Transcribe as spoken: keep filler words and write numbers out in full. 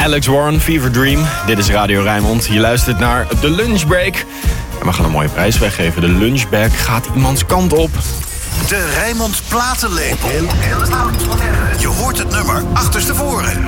Alex Warren, Fever Dream. Dit is Radio Rijnmond. Je luistert naar de Lunchbreak. En we gaan een mooie prijs weggeven. De lunchbag gaat iemands kant op. De Rijnmond platenlepel. Je hoort het nummer achterstevoren.